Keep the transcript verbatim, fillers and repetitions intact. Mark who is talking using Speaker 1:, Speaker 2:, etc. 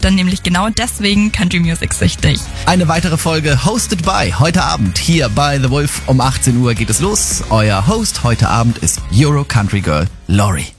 Speaker 1: dann nämlich genau deswegen Country Music süchtig.
Speaker 2: Eine weitere Folge Hosted by heute Abend hier bei The Wolf. Um achtzehn Uhr geht es los. Euer Host heute Abend ist Euro Country Girl Lori.